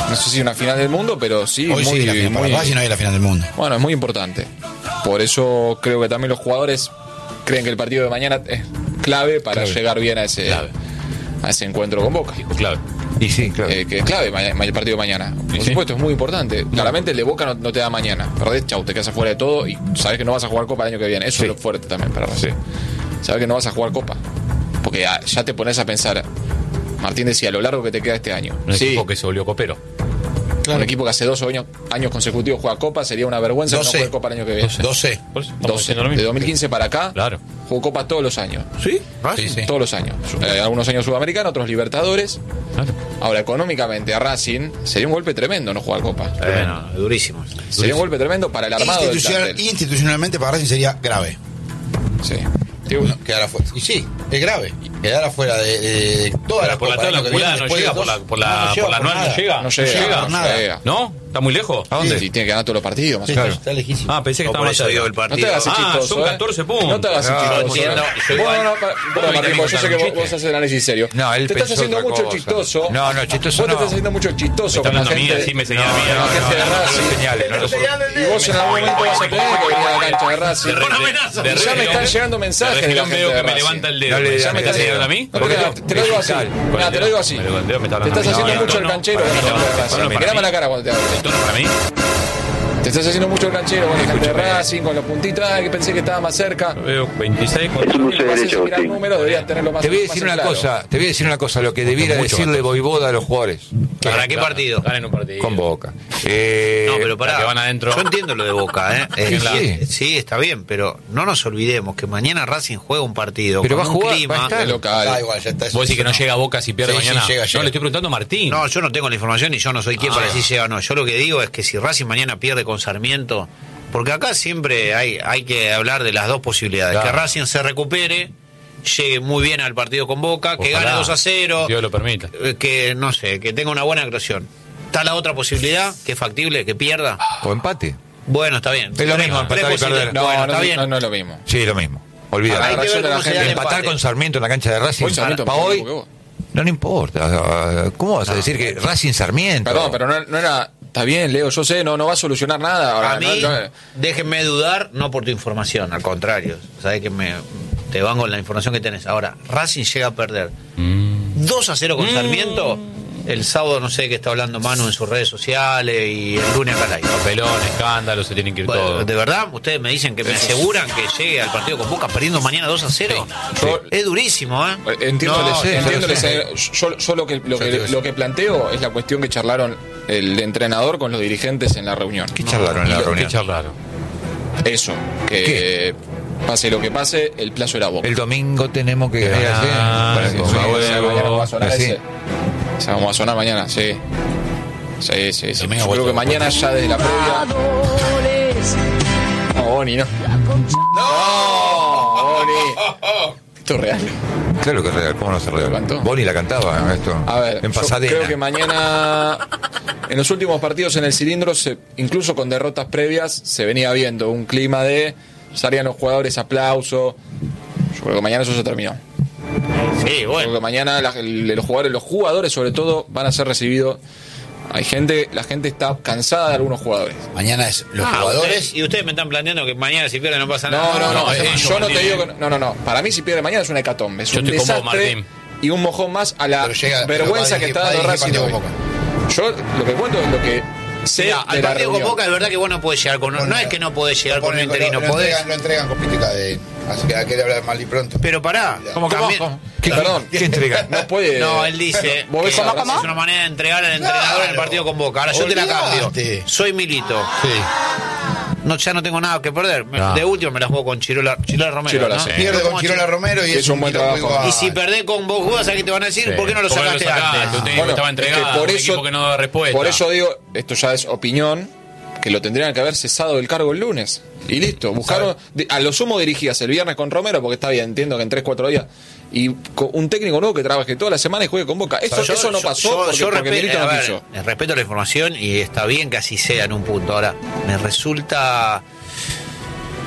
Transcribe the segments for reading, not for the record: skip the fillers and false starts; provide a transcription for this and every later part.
no sé si una final del mundo, pero sí. Hoy muy, sí, la final, muy, para no hay la final del mundo. bueno, es muy importante. Por eso creo que también los jugadores creen que el partido de mañana es clave para llegar bien a ese encuentro con Boca. Claro. Y sí, claro. Que es clave el partido de mañana. Por supuesto, es muy importante. Claramente el de Boca no te da mañana. Perdés, chau, te quedas afuera de todo y sabes que no vas a jugar Copa el año que viene. Eso es lo fuerte también para Racing. Sabes que no vas a jugar Copa. Porque ya te pones a pensar. Martín decía, lo largo que te queda este año. Un equipo que se volvió copero. Un equipo que hace 2 años consecutivos juega Copa, sería una vergüenza 12. no jugar Copa el año que viene. 12. 12. De 2015 para acá, Claro. jugó Copa todos los años. ¿Sí? Sí. Todos los años. Algunos años Sudamericana, otros Libertadores. Claro. Ahora, económicamente a Racing sería un golpe tremendo no jugar Copa. Durísimo. Sería un golpe tremendo para el armado del plantel. Institucionalmente para Racing sería grave. Sí. Quedar afuera. Y sí, es grave. Quedar afuera de toda la Por la Copa. tabla acumulada no llega, por la anual no llega. No llega. por nada. llega. ¿No? ¿Está muy lejos? ¿A dónde? Sí, tiene que ganar todos los partidos. Más o menos. Está lejísimo. Ah, pensé que estaba Por más eso digo cerca. el No te partido. hagas el chistoso. son 14 puntos. No te hagas el chistoso. entiendo. Bueno, Martín, yo sé que vos haces el análisis serio. No, él te estás pensó haciendo otra mucho cosa. chistoso. No, chistoso Vos te no. estás haciendo mucho chistoso Está con la hablando gente. mía, sí me señala con mía. la gente de Racing. Señales, no lo Y vos en algún momento vas a tener que venir a la cancha de Racing. De Ya me están llegando mensajes de la gente veo de que me Racing. levanta el dedo. No le ¿Ya me da- está señalando a mí? Te lo digo así. Mira, te lo digo así. Me lo digo, me está Te estás hablando a mí. haciendo No, mucho el no, canchero con la para mí gente de no. Racing. Para Mirame mí. la cara cuando te hablo. ¿El tono para mí? Te estás haciendo mucho el canchero con la gente de Racing, con los puntitos, que pensé que estaba más cerca. Veo 26 con... Es un dulce Vas a derecho, mirar el número, deberías tenerlo más. Te voy a más decir en una claro. cosa, lo que debiera mucho, decirle Gatos. Voivoda a los jugadores. ¿Para qué partido? Ganen un partido. Con Boca. No, pero pará. que van adentro. Yo entiendo lo de Boca, ¿eh? Sí. Sí, está bien, pero no nos olvidemos que mañana Racing juega un partido Pero con va a un jugar, clima. va a estar. Es local. Ah, igual, ya está. Vos decís que no llega a Boca si pierde Sí, mañana. sí, llega. No, le estoy preguntando a Martín. No, yo no tengo la información y yo no soy quien para decir llega o no. Yo lo que digo es que si Racing mañana pierde con Sarmiento, porque acá siempre hay que hablar de las dos posibilidades. Claro. Que Racing se recupere, llegue muy bien al partido con Boca, que Ojalá. gane 2-0, Dios lo permita. que no sé, que tenga una buena actuación. Está la otra posibilidad, que es factible, que pierda. O empate. Bueno, está bien. Es lo mismo, empatar y posibilidades. perder. No, Bueno, no, está bien. no es lo mismo. Sí, lo mismo. A Olvídate. la Hay que razón ver de la cómo se da gente. el Empatar empate. con Sarmiento en la cancha de Racing. Hoy Sarmiento Para es más hoy equipo que vos. no le importa. ¿Cómo vas a decir que Racing Sarmiento? Perdón, pero no era. Está bien, Leo, yo sé, no va a solucionar nada. Ahora, A mí, no- déjenme dudar, no por tu información, al contrario. Sabés que te van con la información que tenés. Ahora, Racing llega a perder 2-0 con Sarmiento. El sábado no sé de qué está hablando Manu en sus redes sociales y el lunes acá al aire. Papelón, escándalo, se tienen que ir Bueno, todos. de verdad, ustedes me dicen que me aseguran que llegue al partido con Boca perdiendo mañana 2-0. Yo- Es durísimo, ¿eh? Entiendo, No, yo lo que planteo es la cuestión que charlaron el entrenador con los dirigentes en la reunión. ¿Qué charlaron en la ¿Qué reunión? charlaron? Eso, que pase lo que pase, el plazo era Boca. El domingo tenemos que Ah, Bueno, sí, por sí, favor, Sí, mañana va a sonar sí. ese. O sea, vamos a sonar mañana, sí. Sí. Domingo Yo creo que vuelta. mañana ya desde la previa. No, Boni, no. No, Boni. Esto es real. Claro que es real, ¿cómo no se ¿Lo real? cantó? Boni la cantaba esto. A ver, en yo Pasadena. creo que mañana, en los últimos partidos en el cilindro, incluso con derrotas previas, se venía viendo un clima de salían los jugadores, aplauso. Yo creo que mañana eso se terminó. Sí, Creo bueno. que mañana los jugadores sobre todo van a ser recibidos. La gente está cansada de algunos jugadores. Mañana es los jugadores. Y ustedes me están planteando que mañana si pierden no pasa No, nada. yo no te digo que no. Para mí si pierde mañana es una hecatombe, es Yo un estoy con vos, desastre Martín. y un mojón más a la Pero llega- vergüenza pero que va está a dando dirigir Racing hoy. partido con Yo lo que cuento es lo que sé Mira, al de la partido con reunión. Boca es verdad que vos no podés llegar con... No es que no podés llegar con un interino, podés... Lo entregan con pítica de. Así que hay que hablar mal y pronto. Pero pará. ¿Cómo? Perdón, ¿Qué entrega? no puede. No, él dice ¿Vos ves que a Racing? es una manera de entregar al entrenador en el partido con Boca. Ahora yo te la cambio. Olvidate. Soy Milito. Sí. No, ya no tengo nada que perder. No. De último me la juego con Chirola Romero. Chirola, ¿no? sí. Pierde con Chirola Romero y Que es un buen tiro muy trabajo. igual. Y si perdés con vos jugas, aquí te van a decir, ¿por qué no lo ¿Por qué sacaste antes? Un técnico Bueno, estaba es que entregado, por un eso- equipo que no da respuesta. Por eso digo, esto ya es opinión, que lo tendrían que haber cesado del cargo el lunes. Y listo, buscaron, a lo sumo dirigías el viernes con Romero, porque está bien, entiendo que en 3-4 días, y con un técnico nuevo que trabaje toda la semana y juegue con Boca. Eso no pasó porque Milito no quiso. Respeto la información y está bien que así sea en un punto. Ahora, me resulta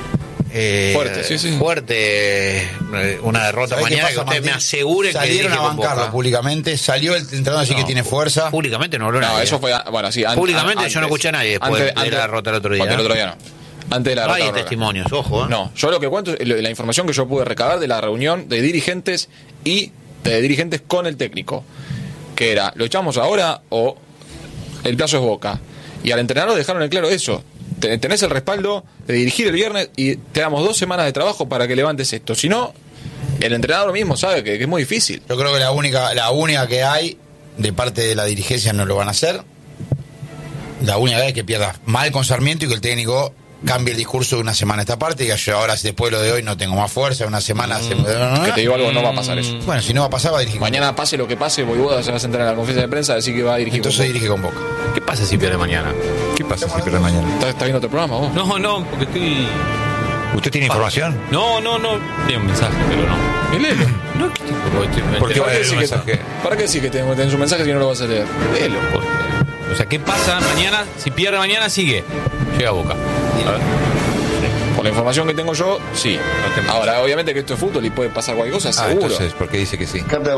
Fuerte, sí. Fuerte, una derrota ¿Sabés qué mañana pasa, que usted Martín? me asegure que salieron dirige a con bancarlo Boca. públicamente, salió el entrenador a decir que tiene fuerza. Públicamente no habló No, nadie. eso fue, bueno, sí. Públicamente yo no escuché a nadie después de la derrota el otro día. Porque el otro día no. Antes de la No hay derrota. testimonios, ojo. No, yo lo que cuento es la información que yo pude recabar de la reunión de dirigentes y de dirigentes con el técnico. Que era, ¿lo echamos ahora o el plazo es Boca? Y al entrenador dejaron en claro eso. Tenés el respaldo de dirigir el viernes y te damos 2 semanas de trabajo para que levantes esto. Si no, el entrenador mismo sabe que es muy difícil. Yo creo que la única que hay de parte de la dirigencia no lo van a hacer. La única que hay es que pierda mal con Sarmiento y que el técnico cambie el discurso de una semana a esta parte y diga yo ahora después de lo de hoy no tengo más fuerza, una semana Que te digo algo, no va a pasar eso. Bueno, si no va a pasar va a dirigir Mañana pase lo que pase, Boivoda se va a sentar en la conferencia de prensa a decir que va a dirigir. entonces dirige con Boca. ¿Qué pasa si pierde mañana? ¿Qué pasa si pierde mañana? ¿Estás viendo otro programa vos? No, porque estoy... ¿Usted tiene información? No. Tiene un mensaje, pero no. Y léelo. No, ¿qué tipo? ¿Por qué va a ¿Para qué leer el decir mensaje? ¿Para qué decir que tenés un mensaje si no lo vas a leer? Léelo. O sea, ¿qué pasa mañana? Si pierde mañana, sigue. Llega a Boca. A ver. Por la información que tengo yo, sí. Ahora, obviamente que esto es fútbol y puede pasar cualquier cosa, seguro. Entonces, ¿por qué dice que sí? Yo cuento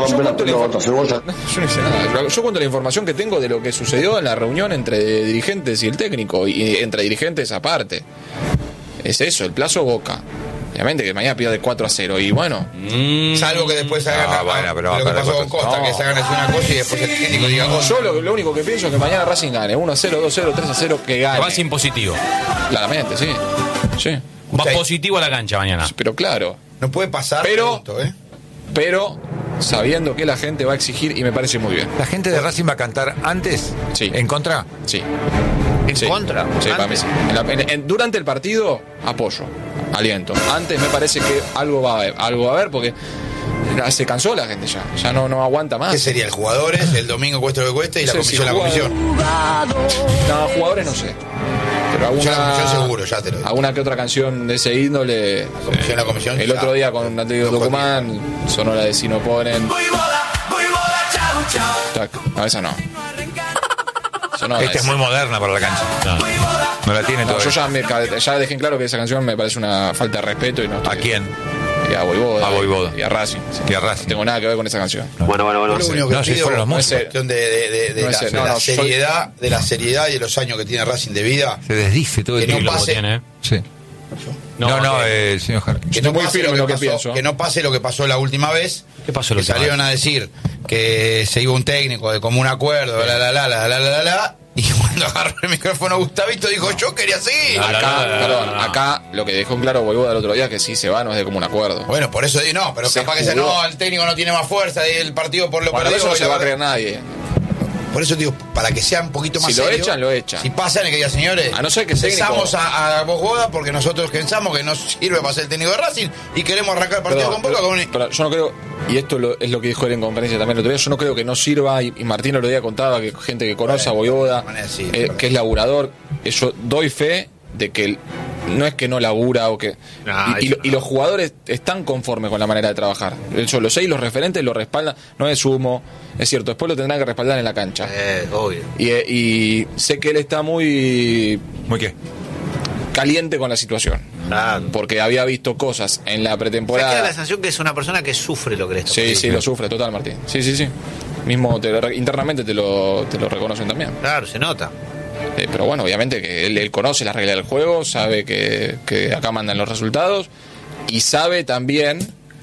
nada. Yo cuento la información que tengo de lo que sucedió en la reunión entre dirigentes y el técnico, y entre dirigentes aparte. Es eso, el plazo Boca. Obviamente que mañana pierde 4-0 y bueno. Salvo que después hagan bueno, pero lo que pasó con Costa, no. que se hagan así una cosa y después el técnico diga Yo lo único que pienso es que mañana Racing gane 1-0, 2-0, 3-0, que gane. Va sin positivo. Claramente, sí. Sí. Va Ok. positivo a la cancha mañana. Pero claro. no puede pasar Pero- esto, Pero sabiendo que la gente va a exigir y me parece muy bien. ¿La gente de Racing va a cantar antes? Sí. ¿En contra? Sí. ¿En Sí. contra? Sí, para mí Antes. sí. Durante el partido, apoyo, aliento. Antes me parece que algo va a haber porque se cansó la gente ya no aguanta más. ¿Qué sería? El jugadores, el domingo cueste lo que cueste y la No sé comisión, si la comisión. No, jugadores no sé. Pero alguna, Yo la comisión seguro, ya te lo digo. alguna que otra canción de ese índole. La comisión. El ya. otro día con Atlético Los Tucumán sonó la de Si no ponen. Tac. No, esa no. Eso no, Esta es muy moderna para la cancha. No la tiene No, yo todavía. ya dejé en claro que esa canción me parece una falta de respeto y no estoy- ¿A quién? Y a Boivoda. A Boivoda. Y a Racing. Y a Racing. No tengo nada que ver con esa canción. Bueno. Yo lo único que No, si pido fueron los es músicos. cuestión de No la, es ser- de no, la no, soy- seriedad, de la seriedad y de los años que tiene Racing de vida. Se desdice todo el Que no tiempo. Lo pase. tiene, ¿eh? Sí. No, No, que- el señor Jarque. Que Estoy no muy pase firme lo en lo que pasó, pienso. que no pase lo que pasó la última vez. ¿Qué pasó la Que última salieron vez? a decir que se iba un técnico de común acuerdo, la. Y cuando agarró el micrófono Gustavito dijo, yo quería seguir. Acá lo que dejó en claro Boivoda el otro día es que si se va no es de común acuerdo. Bueno, por eso digo, no, pero Se capaz que jugó. no, el técnico no tiene más fuerza y el partido por lo Bueno, perdió, eso no y se la va a verdad- creer nadie. Por eso digo, para que sea un poquito más Si lo serio, echan, lo echan. Si pasan, es que diga, señores, A no ser que el técnico- cesamos a Bogoda porque nosotros pensamos que no sirve para ser el técnico de Racing y queremos arrancar el partido con Boca con un... Pero yo no creo, y esto es lo que dijo él en conferencia también el otro día, yo no creo que no sirva, y Martín el otro día contaba que gente que conoce a Boivoda, de manera sí, que es laburador, yo doy fe de que no es que no labura o que... No, y eso y los jugadores están conformes con la manera de trabajar. Yo lo sé y los referentes lo respaldan, no es humo, es cierto, después lo tendrán que respaldar en la cancha. Obvio. Y sé que él está muy ¿Muy qué? caliente con la situación. Claro. Porque había visto cosas en la Me queda pretemporada. la sensación que es una persona que sufre lo que le está Sí, sí, lo sufre, total, Martín. Sí. Mismo internamente te lo reconocen también. Claro, se nota. Pero bueno, obviamente que él conoce las reglas del juego, sabe que acá mandan los resultados y sabe también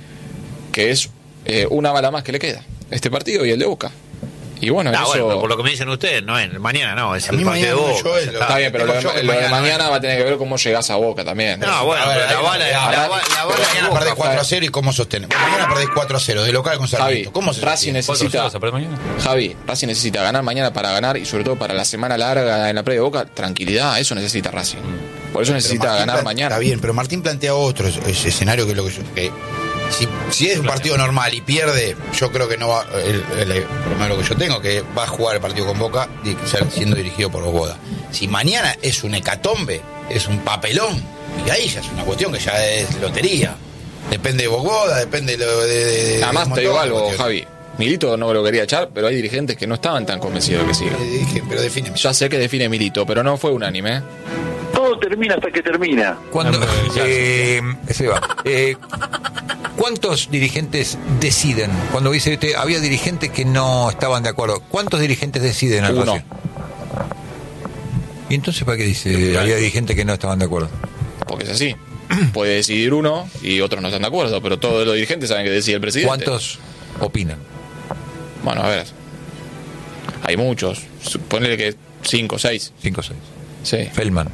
que es una bala más que le queda este partido y el de Boca. Y bueno, Ah, eso... bueno, pero por lo que me dicen ustedes, no es mañana, no, es A el mí partido de mañana Boca. yo es ya lo- Está bien, pero lo Tengo yo que de mañana- mañana va a tener que ver cómo llegás a Boca también. No, bueno, A ver, pero la ahí- bala mañana perdés 4-0 y cómo sostenés. Mañana perdés 4-0 de local con Javi, Sarmiento. ¿Cómo se Racing sostiene? necesita... ¿Vas a perder mañana? Javi, Racing necesita ganar mañana para ganar y sobre todo para la semana larga en la previa de Boca, tranquilidad, eso necesita Racing. Por eso Pero necesita Martín ganar plan- mañana. Está bien, pero Martín plantea otro escenario que es lo que yo... que si es un partido normal y pierde, yo creo que no va... por lo menos lo que yo tengo, que va a jugar el partido con Boca siendo dirigido por Bogoda. Si mañana es un hecatombe, es un papelón, y ahí ya es una cuestión que ya es lotería. Depende de Bogoda, depende de Además un te digo montón de algo, cuestiones. Javi. Milito no lo quería echar, pero hay dirigentes que no estaban tan convencidos de que siga. Dije, pero defíneme. Ya sé que define Milito, pero no fue unánime. ¿eh? todo termina hasta que termina. Cuando, Seba, ¿cuántos dirigentes deciden? Cuando dice usted, había dirigentes que no estaban de acuerdo. ¿Cuántos dirigentes deciden al Uno. Racing? ¿Y entonces para qué dice había dirigentes que no estaban de acuerdo? Porque es así. Puede decidir uno y otros no están de acuerdo, pero todos los dirigentes saben que decide el presidente. ¿Cuántos opinan? Bueno, a ver. Hay muchos. Ponele que 5 o 6. 5 o 6. Sí. Feldman.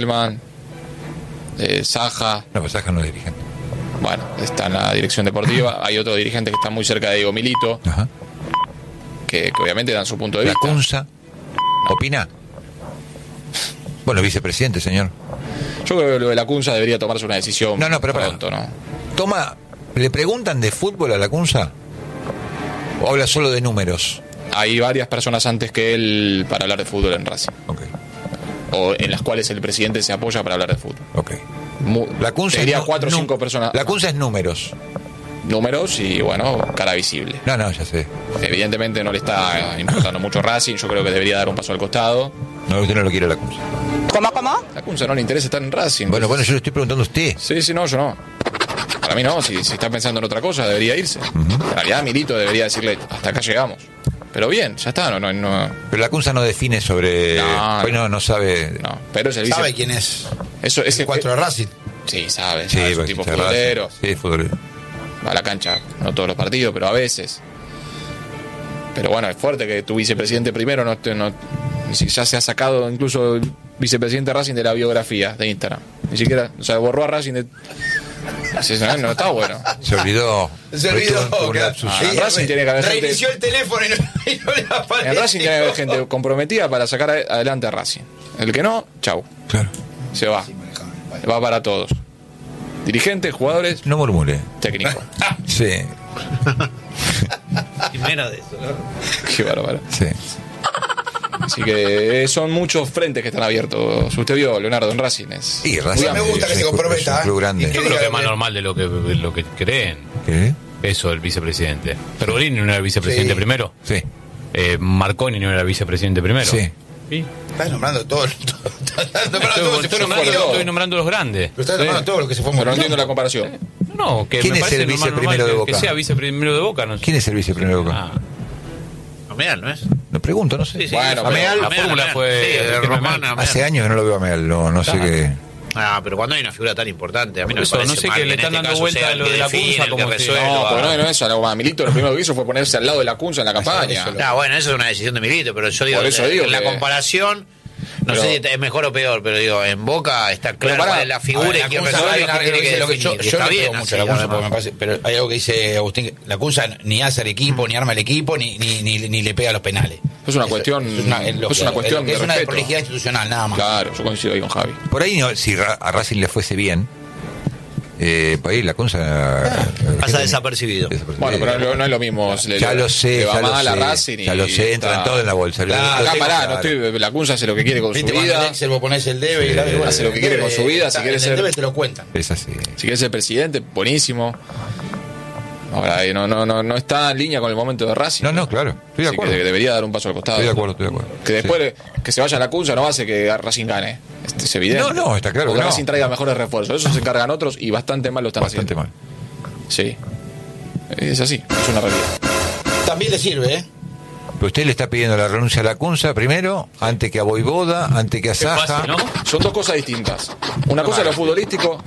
Saja. No, pues Saja no es dirigente. Bueno, está en la dirección deportiva. Hay otros dirigentes que están muy cerca de Diego Milito, Ajá. que obviamente dan su punto de vista. Lacunza. ¿Opina? Bueno, vicepresidente, señor. Yo creo que lo de Lacunza debería tomarse una decisión No, pero pronto, ¿no? ¿Le preguntan de fútbol a Lacunza? ¿O habla solo de números? Hay varias personas antes que él para hablar de fútbol en Racing. Ok. O en las cuales el presidente se apoya para hablar de fútbol. Ok. Lacunza Sería es 4 o 5 personas. Lacunza es números. Números y, bueno, cara visible. No, ya sé. Evidentemente no le está importando mucho Racing. Yo creo que debería dar un paso al costado. No, usted no lo quiere Lacunza. ¿Cómo? Lacunza no le interesa estar en Racing. Bueno, yo le estoy preguntando a usted. Sí, no, yo no. Para mí no, si está pensando en otra cosa debería irse. En realidad Milito debería decirle, hasta acá llegamos. Pero bien, ya está, no. Pero Lacunza no define sobre... No sabe... No, pero es el vice... ¿Sabe quién es? Eso es el 4 de Racing. Sí, sabe, Sí, es un tipo futbolero. Sí, futbolero. Va a la cancha, no todos los partidos, pero a veces. Pero bueno, es fuerte que tu vicepresidente primero ni siquiera ya se ha sacado incluso el vicepresidente Racing de la biografía de Instagram. Ni siquiera, o sea, borró a Racing de... No está bueno. Se olvidó. Racing tiene que haber gente... Reinició el teléfono y no le aparece. En Racing tiene que haber gente comprometida para sacar adelante a Racing. El que no, chau. Claro. Se va. Va para todos. Dirigentes, jugadores... No murmure. Técnico. Sí. Primero de eso, ¿no? Qué bárbaro. Sí. Así que son muchos frentes que están abiertos. Usted vio, Leonardo, en Racing. Sí, Racing. Me gusta que se comprometa. Es un club grande. Yo creo que es más normal de lo que creen. ¿Qué? Eso, el vicepresidente. Pergolini no era vicepresidente primero. Sí. Marconi no era vicepresidente primero. Sí. ¿Sí? Estás nombrando todo. Estoy nombrando los grandes. Pero estás nombrando todo lo que se fue Pero no montando. entiendo la comparación. No, que ¿Quién me es parece el normal viceprimero de Boca? que sea viceprimero de Boca. No sé. ¿Quién es el viceprimero de Boca? Ah. Ameal, ¿no es? No pregunto, no sé. Sí, sí. Bueno, pero Ameal, la fórmula Ameal. fue Sí, de Romana, Ameal. Hace años que no lo veo a Mel, no sé qué. Pero cuando hay una figura tan importante, a mí no me Eso, parece no sé mal que le en están este dando caso vuelta sea a el lo que de la define, Cunza el que como si- resuelva. No, pero no es eso. Milito lo primero que hizo fue ponerse al lado de la Cunza en la campaña. Bueno, eso es una decisión de Milito, pero yo digo, Por eso digo en la que- comparación, no Pero- sé si es mejor o peor, pero digo, en Boca está claro pará, cuál es la figura y quién resuelve y quién tiene que definir. Yo Está no bien creo mucho así, a la Cunza, además. porque me parece, pero hay algo que dice Agustín, que la Cunza ni hace el equipo, ni arma el equipo, ni le pega a los penales. Es una cuestión, es una cuestión de es una respeto. prolijidad institucional, nada más. Claro, yo coincido ahí con Javi. Por ahí, si a Racing le fuese bien, por ahí la Cunza... Pasa desapercibido. Bueno, pero no es lo mismo. Ya lo sé, le va ya lo mal a sé. Racing Ya lo sé, entran todo en la bolsa. Acá pará, no estoy, la Cunza hace lo que quiere con su Viste, cuando vida. el Excel vos ponés el debe y la hace lo que quiere con su vida, si quiere el ser- debe te lo cuentan. Es así. Si quiere ser presidente, buenísimo. Ahora, no está en línea con el momento de Racing. No, claro. Estoy de Así acuerdo. que debería dar un paso al costado. Estoy de acuerdo. Que después que se vaya a la Cunza no hace que Racing gane. Es evidente. No, está claro O que que no. Racing traiga mejores refuerzos. Eso se encargan otros y bastante mal lo están Bastante haciendo. mal. Sí. Es así, es una realidad. También le sirve, ¿eh? Pero usted le está pidiendo la renuncia a la Cunza primero, antes que a Voivoda, antes que a Saja. fácil, ¿no? Son dos cosas distintas. Una cosa es lo futbolístico.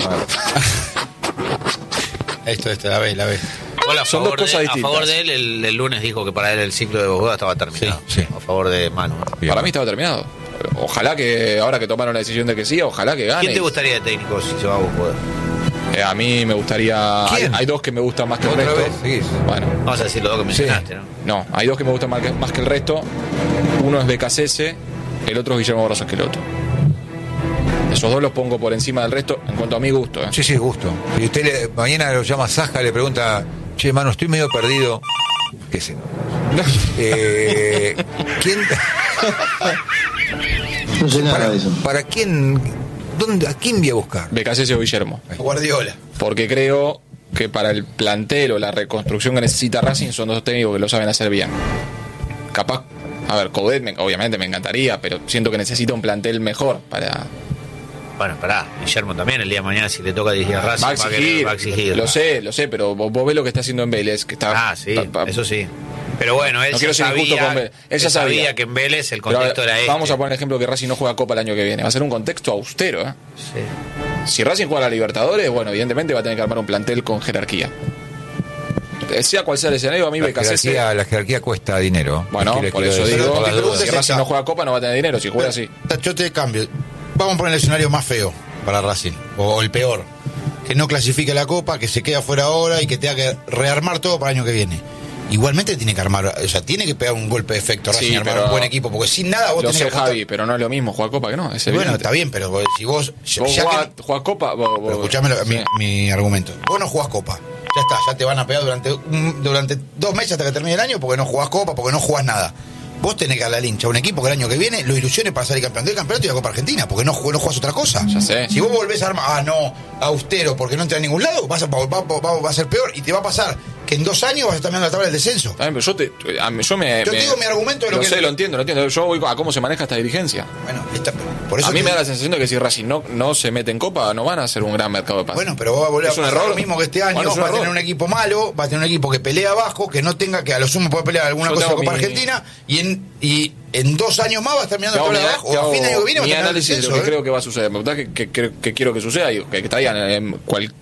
Esto, la ves. Igual a Son favor dos cosas de- a favor distintas. de él, el lunes dijo que para él el ciclo de Bogoda estaba terminado. Sí. A favor de Manu. Bien. Para mí estaba terminado. Ojalá que ahora que tomaron la decisión de que sí, ojalá que gane. ¿Quién te gustaría de técnico si se va a Bogoda? A mí me gustaría. ¿Quién? Hay dos que me gustan más que el ¿Otra resto. vez? Seguís. Bueno, Vamos a decir los dos que mencionaste, ¿no? no, hay dos que me gustan más que el resto. Uno es Becasese, el otro es Guillermo Barros Esqueloto. Esos dos los pongo por encima del resto en cuanto a mi gusto. Sí, gusto. Si usted mañana lo llama Saja, le pregunta, che, mano, estoy medio perdido. ¿Qué sé? ¿Quién? No sé nada de eso. ¿Para quién? ¿A quién voy a buscar? Becasese o Guillermo. Guardiola. Porque creo que para el plantel o la reconstrucción que necesita Racing son dos técnicos que lo saben hacer bien. Capaz, a ver, Coudet obviamente me encantaría, pero siento que necesita un plantel mejor Bueno, pará, Guillermo también el día de mañana, si le toca dirigir a Racing, va a exigir. Lo sé, pero vos ves lo que está haciendo en Vélez. Que está, sí, eso sí. Pero bueno, él, no ya sabía, él ya sabía que en Vélez el contexto era Vamos a poner el ejemplo que Racing no juega Copa el año que viene. Va a ser un contexto austero, ¿eh? Sí. Si Racing juega a la Libertadores, bueno, evidentemente va a tener que armar un plantel con jerarquía. Sea cual sea el escenario, a mí la jerarquía cuesta dinero. Bueno, por eso digo, si Racing no juega Copa no va a tener dinero, si juega así. Yo te cambio. Vamos a poner el escenario más feo para Racing, o el peor. Que no clasifique la Copa, que se quede afuera ahora y que tenga que rearmar todo para el año que viene. Igualmente tiene que armar, o sea, tiene que pegar un golpe de efecto Racing, armar un buen equipo, porque sin nada vos tenés que apuntar. Javi, pero no es lo mismo jugar Copa que no, es bueno, está bien, pero si vos jugás Copa, pero escuchame mi argumento. Vos no jugás Copa. Ya está, ya te van a pegar durante 2 meses hasta que termine el año porque no jugás Copa, porque no jugás nada. Vos tenés que darle al hincha un equipo que el año que viene lo ilusione para salir campeón del campeonato y la Copa Argentina, porque no jugás otra cosa. Ya sé. Si vos volvés a armar, austero, porque no entra a ningún lado, va a ser peor y te va a pasar que en 2 años vas a estar mirando la tabla del descenso. Pero yo te digo mi argumento de lo entiendo. Yo voy a cómo se maneja esta dirigencia. Bueno, por eso a mí me da la sensación de que si Racing no se mete en Copa, no van a hacer un gran mercado de pases. Bueno, pero va a volver a pasar lo mismo que este año. Va a tener un equipo malo, va a tener un equipo que pelea abajo, que no tenga, que a lo sumo puede pelear alguna cosa en Copa Argentina, y en 2 años más va a estar mirando la tabla de abajo, o a fin de año que viene va a tener análisis de lo que creo que va a suceder. Me gusta que quiero que suceda, y que traigan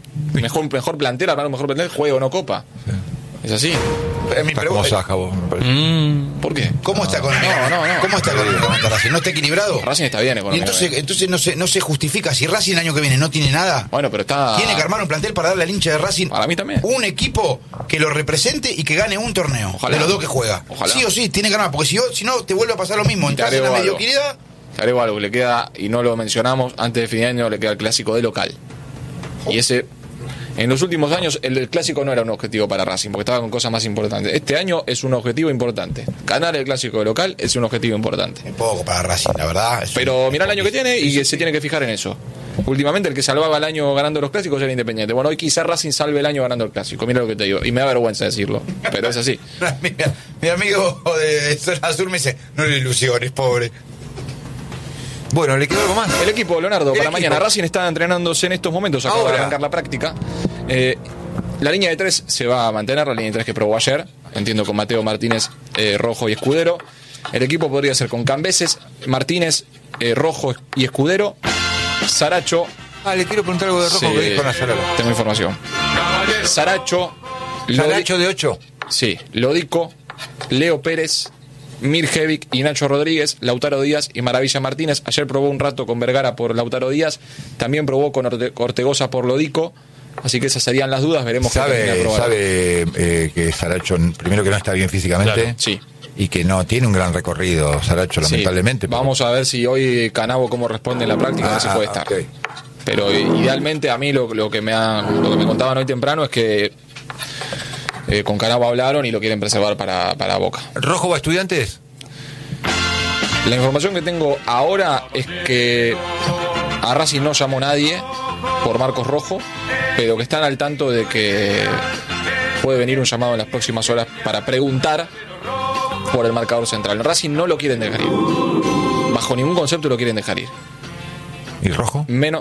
mejor plantel, armar un mejor plantel, juego o no Copa. Sí. Es así. Está como Saja, vos, me parece. ¿Por qué? ¿Cómo está económicamente? No. ¿Cómo está económicamente Racing? ¿No está equilibrado? Racing está bien económicamente. Y entonces no se justifica. Si Racing el año que viene no tiene nada, bueno, pero tiene que armar un plantel para darle al hincha de Racing para mí también un equipo que lo represente y que gane un torneo. Ojalá. De los 2 que juega. Ojalá. Sí o sí, tiene que ganar. Porque si no, te vuelve a pasar lo mismo. Entras en la mediocridad. Te agrego algo. Le queda, y no lo mencionamos, antes de fin de año le queda el clásico de local. Y ese... En los últimos años el clásico no era un objetivo para Racing, porque estaba con cosas más importantes. Este año es un objetivo importante. Ganar el clásico de local es un objetivo importante. Un poco para Racing, la verdad. Pero mirá el año que tiene y se tiene que fijar en eso. Últimamente el que salvaba el año ganando los clásicos era Independiente. Bueno, hoy quizás Racing salve el año ganando el clásico. Mira lo que te digo. Y me da vergüenza decirlo, pero es así. Mi amigo de Zona Sur me dice, no le ilusiones, pobre. Bueno, ¿le quedó algo más? El equipo, Leonardo, para mañana. Racing está entrenándose en estos momentos, acaba de arrancar la práctica. La línea de 3 se va a mantener, la línea de 3 que probó ayer, entiendo con Mateo Martínez, Rojo y Escudero. El equipo podría ser con Cambeses, Martínez, Rojo y Escudero, Saracho. Le quiero preguntar algo de Rojo que dijo Nazaralo. Tengo información. Saracho de 8. Sí, Lodico, Leo Pérez, Mirjevic y Nacho Rodríguez, Lautaro Díaz y Maravilla Martínez. Ayer probó un rato con Vergara por Lautaro Díaz, también probó con Ortegoza por Lodico. Así que esas serían las dudas, veremos qué termina de probar. Sabe que Saracho, primero que no está bien físicamente, claro, sí, y que no tiene un gran recorrido Saracho, lamentablemente. Vamos a ver si hoy Canavo cómo responde en la práctica, a ver si puede estar. Okay. Pero idealmente a mí lo que me contaban hoy temprano es que con Canavo hablaron y lo quieren preservar para Boca. ¿Rojo va a Estudiantes? La información que tengo ahora es que a Racing no llamó nadie por Marcos Rojo, pero que están al tanto de que puede venir un llamado en las próximas horas para preguntar por el marcador central. Racing no lo quieren dejar ir. Bajo ningún concepto lo quieren dejar ir. ¿Y Rojo? Menos.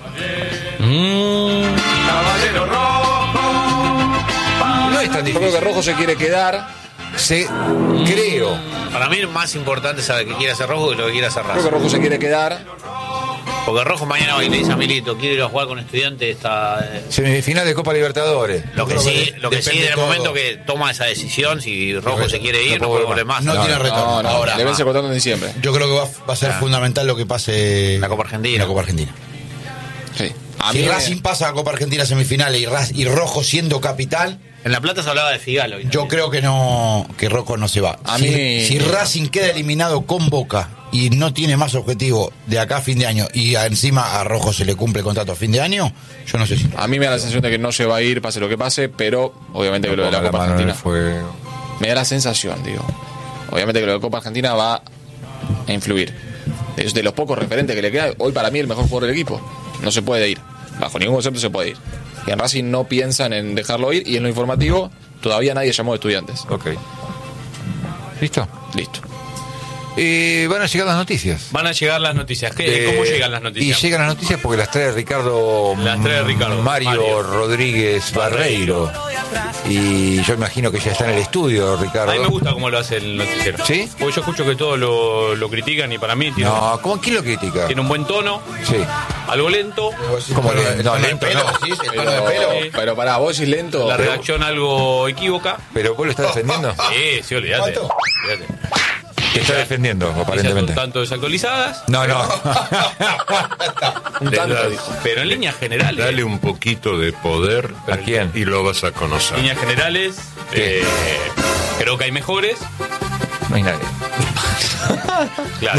Caballero Rojo. No es tan difícil. Yo creo que Rojo se quiere quedar. Creo. Para mí es más importante saber que quiere hacer Rojo que lo que quiere hacer Racing. Creo que Rojo se quiere quedar. Porque Rojo mañana va y le dice a Milito, quiero ir a jugar con Estudiantes. Semifinal de Copa Libertadores. Lo que sí, en el momento que toma esa decisión, si Rojo se quiere ir, no puede volver más. No tiene retorno. Ahora deben ser cortando en diciembre. Yo creo que va a ser fundamental lo que pase en la Copa Argentina. Sí. Si Racing pasa a Copa Argentina semifinales y Rojo siendo capitán. En La Plata se hablaba de Figalo. Yo creo que Rojo no se va. Si Racing queda eliminado con Boca y no tiene más objetivo de acá a fin de año y encima a Rojo se le cumple el contrato a fin de año, yo no sé si. A mí me da la sensación de que no se va a ir, pase lo que pase, pero obviamente que lo de la Copa Argentina me da la sensación, digo. Obviamente que lo de Copa Argentina va a influir. Es de los pocos referentes que le queda. Hoy para mí el mejor jugador del equipo. No se puede ir. Bajo ningún concepto se puede ir. Y en Racing no piensan en dejarlo ir. Y en lo informativo todavía nadie llamó de Estudiantes. Ok. ¿Listo? Listo. Van a llegar las noticias. Van a llegar las noticias. ¿Cómo llegan las noticias? Y llegan las noticias porque las trae Ricardo Mario Rodríguez Barreiro. Y yo imagino que ya está en el estudio, Ricardo. A mí me gusta cómo lo hace el noticiero. ¿Sí? Porque yo escucho que todos lo critican y para mí tiene, ¿quién lo critica? tiene un buen tono, Sí. algo lento. ¿Cómo lento? No, lento no. Pero pará, vos decís lento. La redacción algo equívoca. ¿Pero vos lo estás defendiendo? Sí, olvídate. Te está defendiendo, aparentemente. Un tanto desactualizadas. No. Un tanto. Pero en líneas generales. Dale un poquito de poder. ¿A quién? Y lo vas a conocer. Líneas generales. Creo que hay mejores. No hay nadie. Claro.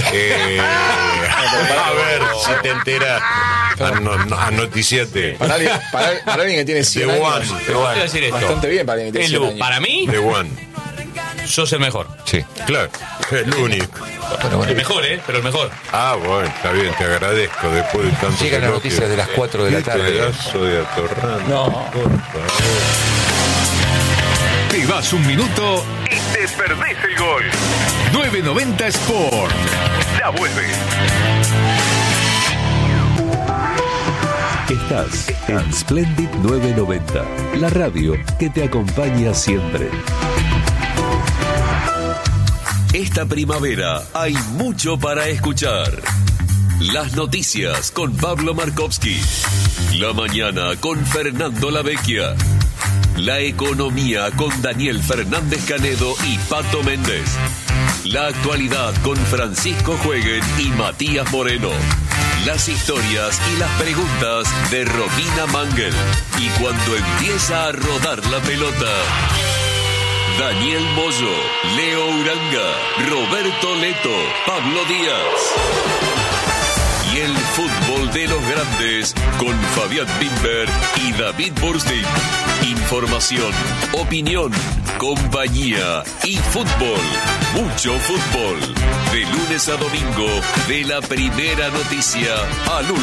A ver si te enteras. Anoticiate. Para alguien que tiene 100 The años. One. Te voy a decir esto. Bastante bien para alguien que tiene 100 años. Para mí, The One. sos el mejor. Sí. Claro. El único. El mejor, pero el mejor. Ah, bueno, está bien, te agradezco. Después de tanto. Llegan las noticias de las 4 de la tarde. Pedazo de atorrante. No. Por favor. Te vas un minuto y te perdés el gol. 990 Sport. Ya vuelve. Estás en Splendid 990, la radio que te acompaña siempre. Esta primavera hay mucho para escuchar. Las noticias con Pablo Markovsky. La mañana con Fernando Lavecchia. La economía con Daniel Fernández Canedo y Pato Méndez. La actualidad con Francisco Jueguen y Matías Moreno. Las historias y las preguntas de Romina Mangel. Y cuando empieza a rodar la pelota, Daniel Moyo, Leo Uranga, Roberto Leto, Pablo Díaz. Y el fútbol de los grandes con Fabián Bimber y David Burstein. Información, opinión, compañía y fútbol. Mucho fútbol. De lunes a domingo, de la primera noticia al último.